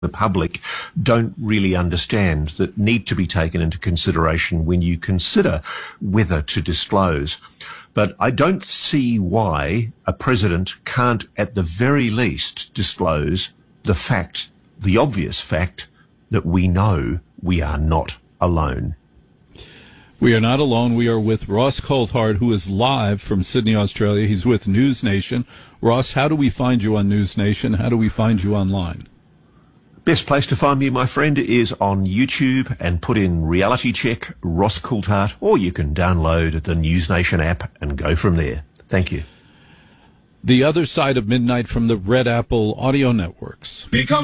the public don't really understand that need to be taken into consideration when you consider whether to disclose. But I don't see why a president can't at the very least disclose the obvious fact that we know we are not alone. We are not alone. We are with Ross Coulthart, who is live from Sydney, Australia. He's with News Nation. Ross, how do we find you on News Nation? How do we find you online? Best place to find me, my friend, is on YouTube and put in Reality Check Ross Coulthart, or you can download the News Nation app and go from there. Thank you. The Other Side of Midnight from the Red Apple Audio Networks.